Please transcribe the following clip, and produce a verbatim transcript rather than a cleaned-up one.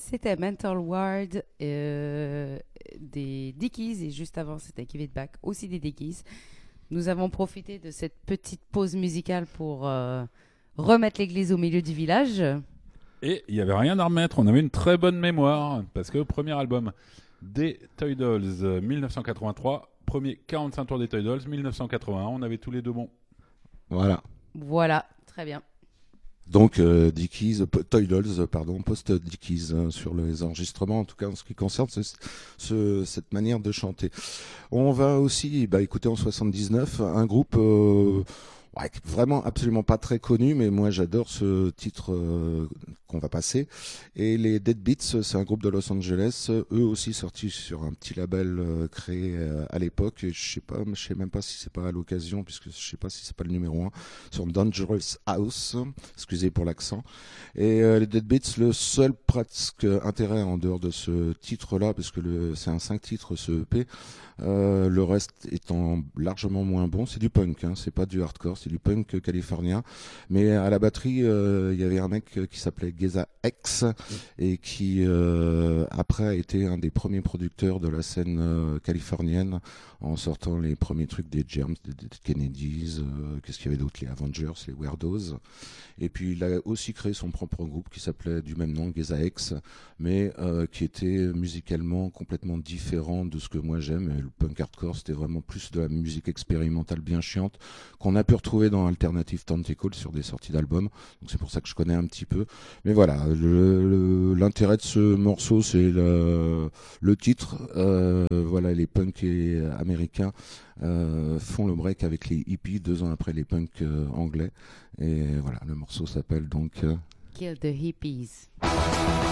C'était Mental Ward euh, des Dickies et juste avant c'était Give It Back, aussi des Dickies. Nous avons profité de cette petite pause musicale pour euh, remettre l'église au milieu du village. Et il n'y avait rien à remettre, on avait une très bonne mémoire parce que premier album des Toy Dolls euh, dix-neuf cent quatre-vingt-trois, premier quarante-cinq tours des Toy Dolls dix-neuf cent quatre-vingt-un, on avait tous les deux bons. Voilà. Voilà, très bien. Donc euh, Dickies, p- Toy Dolls, euh, pardon, post-Dickies hein, sur les enregistrements, en tout cas en ce qui concerne ce, ce- cette manière de chanter. On va aussi bah, écouter en soixante-dix-neuf un groupe euh, ouais, vraiment absolument pas très connu, mais moi j'adore ce titre euh, qu'on va passer. Et les Dead Beats, c'est un groupe de Los Angeles, eux aussi sortis sur un petit label euh, créé euh, à l'époque. Et je sais pas, je sais même pas si c'est pas à l'occasion, puisque je sais pas si c'est pas le numéro un sur Dangerous House. Excusez pour l'accent. Et euh, les Dead Beats, le seul presque intérêt en dehors de ce titre-là, parce que le, c'est un cinq titres ce E P, euh, le reste étant largement moins bon, c'est du punk, hein, c'est pas du hardcore, c'est du punk californien. Mais à la batterie, euh, il y avait un mec qui s'appelait Geza X et qui euh, après a été un des premiers producteurs de la scène euh, californienne en sortant les premiers trucs des Germs, des, des Kennedys, euh, qu'est-ce qu'il y avait d'autre, les Avengers, les Weirdos. Et puis il a aussi créé son propre groupe qui s'appelait du même nom, Geza X, mais euh, qui était musicalement complètement différent de ce que moi j'aime. Et le punk hardcore, c'était vraiment plus de la musique expérimentale bien chiante qu'on a pu retrouver dans Alternative Tentacle sur des sorties d'albums. Donc c'est pour ça que je connais un petit peu. Mais voilà, le, le, l'intérêt de ce morceau, c'est le, le titre. Euh, voilà, les punks et- américains euh, font le break avec les hippies deux ans après les punks euh, anglais. Et voilà, le morceau s'appelle donc euh, Kill the Hippies.